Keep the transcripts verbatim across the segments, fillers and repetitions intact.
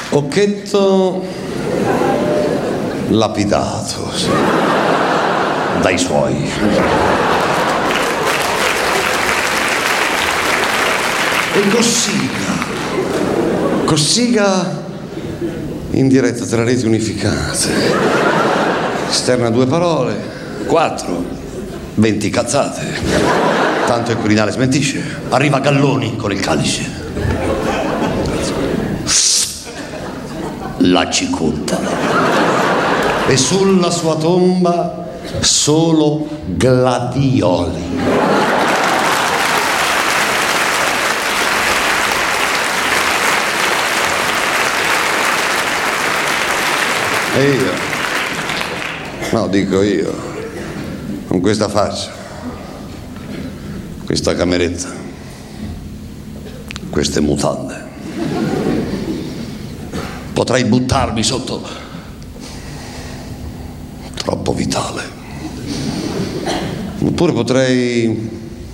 Occhetto lapidato dai suoi. E Cossiga. Cossiga in diretta tra reti unificate. Esterna due parole, quattro, venti cazzate. Tanto il Quirinale smentisce. Arriva Galloni con il calice. La cicotta. E sulla sua tomba solo gladioli. E io, no, dico io, con questa faccia, questa cameretta, queste mutande, potrei buttarmi sotto. Troppo vitale. Oppure potrei...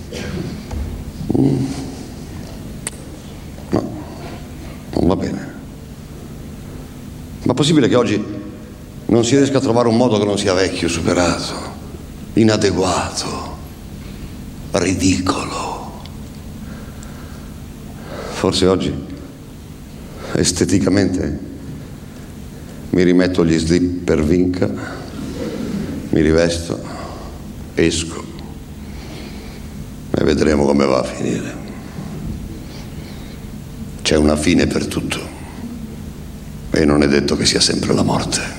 No, non va bene. Ma è possibile che oggi non si riesca a trovare un modo che non sia vecchio, superato, inadeguato, ridicolo? Forse oggi, esteticamente, mi rimetto gli slip per Vinca, mi rivesto, esco e vedremo come va a finire. C'è una fine per tutto e non è detto che sia sempre la morte.